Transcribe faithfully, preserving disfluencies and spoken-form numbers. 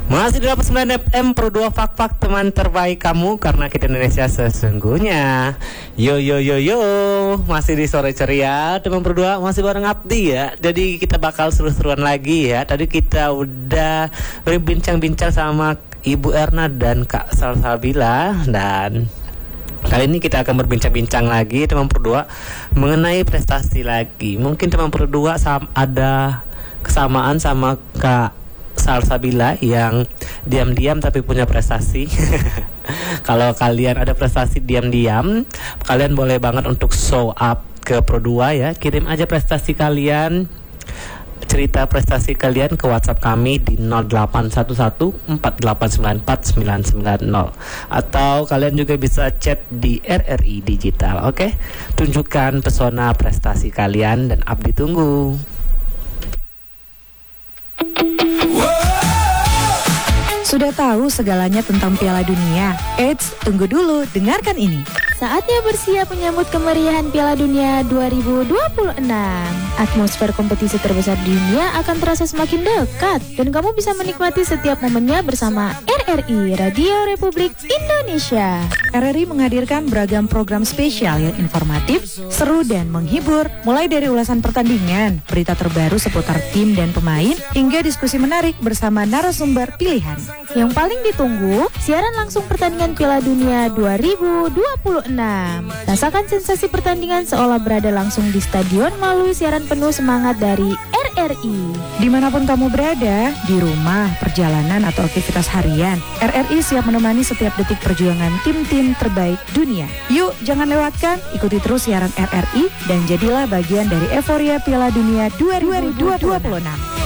Masih di delapan puluh sembilan F M Pro dua Fak-Fak, teman terbaik kamu karena kita Indonesia sesungguhnya. Yo yo yo yo, masih di sore ceria teman Pro dua, masih bareng Abdi ya. Jadi kita bakal seru-seruan lagi ya. Tadi kita udah berbincang-bincang sama Ibu Erna dan Kak Salsabila, dan kali ini kita akan berbincang-bincang lagi teman Pro dua mengenai prestasi lagi. Mungkin teman Pro dua sam- ada kesamaan sama Kak Salsabila yang diam-diam tapi punya prestasi. Kalau kalian ada prestasi diam-diam, kalian boleh banget untuk show up ke Pro dua ya. Kirim aja prestasi kalian, cerita prestasi kalian ke WhatsApp kami di nol delapan satu satu empat delapan sembilan empat sembilan sembilan nol, atau kalian juga bisa chat di R R I Digital. Oke, tunjukkan pesona prestasi kalian dan Abdi tunggu. Sudah tahu segalanya tentang Piala Dunia? Eits, tunggu dulu, dengarkan ini. Saatnya bersiap menyambut kemeriahan Piala Dunia dua ribu dua puluh enam. Atmosfer kompetisi terbesar di dunia akan terasa semakin dekat, dan kamu bisa menikmati setiap momennya bersama R R I, Radio Republik Indonesia. R R I menghadirkan beragam program spesial yang informatif, seru dan menghibur, mulai dari ulasan pertandingan, berita terbaru seputar tim dan pemain, hingga diskusi menarik bersama narasumber pilihan. Yang paling ditunggu, siaran langsung pertandingan Piala Dunia dua ribu dua puluh enam. Rasakan sensasi pertandingan seolah berada langsung di stadion melalui siaran penuh semangat dari R R I. Dimanapun kamu berada, di rumah, perjalanan, atau aktivitas harian, R R I siap menemani setiap detik perjuangan tim-tim terbaik dunia. Yuk, jangan lewatkan, ikuti terus siaran R R I dan jadilah bagian dari euforia Piala Dunia dua ribu dua puluh enam.